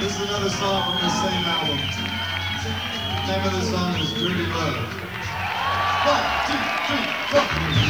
This is another song from the same album. The name of the song is Dirty Love. 1, 2, 3, 4.